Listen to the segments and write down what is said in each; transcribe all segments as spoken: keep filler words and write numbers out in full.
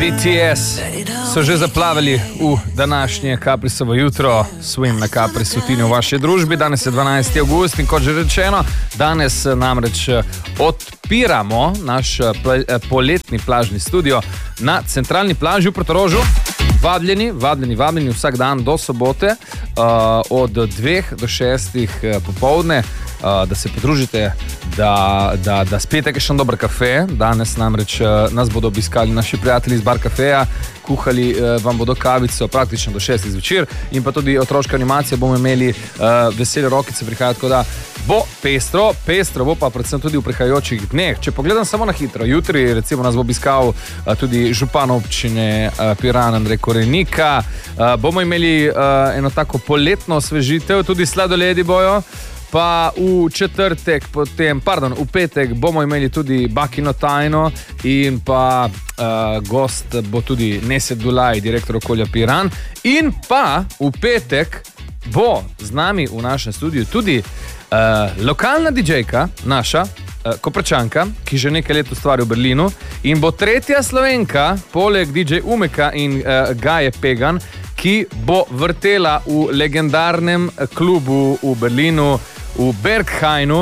B T S so že zaplavili v današnje Caprisovo jutro, Swim na Caprisu Tini v vaši družbi. Danes je dvanajsti avgust in kot že rečeno, danes namreč odpiramo naš poletni plažni studio na centralni plaži v Portorožu. Vabljeni, vabljeni, vabljeni vsak dan do sobote uh, od dveh do šestih popovdne, uh, da se podružite, da, da, da spijete kakšen dober kafe. Danes namreč uh, nas bodo obiskali naši prijatelji iz Bar Kafeja, kuhali uh, vam bodo kavico praktično do šestih zvečer in pa tudi otroška animacija bomo imeli, uh, vesele rokice prihajajo, tako da bo pestro, pestro bo pa predvsem tudi v prihajajočih dneh. Če pogledam samo na hitro, jutri recimo nas bo obiskal uh, tudi župan občine uh, Piran Andrej Korenika, uh, bomo imeli uh, eno tako poletno osvežitev, tudi sladoledi bojo, pa v četrtek, potem, pardon, v petek bomo imeli tudi Bakino tajno in pa uh, gost bo tudi Nesed Dulaj, direktor okolja Piran, in pa v petek bo z nami v našem studiu tudi uh, lokalna didžejka, naša, uh, Koprčanka, ki že nekaj let ustvari v Berlinu in bo tretja Slovenka, poleg D J Umeka in uh, Gaje Pegan, ki bo vrtela v legendarnem klubu v Berlinu, v Berghainu,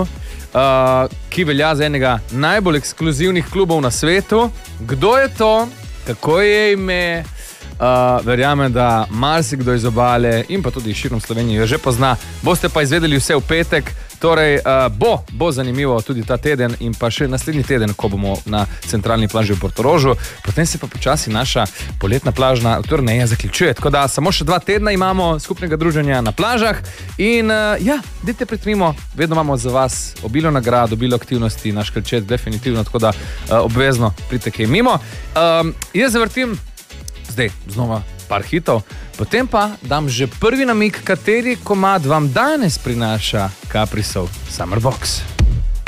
uh, ki velja za enega najbolj ekskluzivnih klubov na svetu. Kdo je to? Kako je ime? Uh, verjamem, da marsikdo iz obale in pa tudi širom Slovenije jo že pozna. Boste pa izvedeli vse v petek. Torej, uh, bo, bo zanimivo tudi ta teden in pa še naslednji teden, ko bomo na centralni plaži v Portorožu. Potem se pa počasi naša poletna plažna turneja zaključuje. Tako da samo še dva tedna imamo skupnega druženja na plažah in uh, ja, dajte pritvimo, vedno imamo za vas obilo nagrad, obilo aktivnosti, naš krčet definitivno, tako da uh, obvezno pridite kaj mimo. Um, jaz zavrtim zdaj znova par hitov, potem pa dam že prvi namig, kateri komad vam danes prinaša Caprisov Summer Box.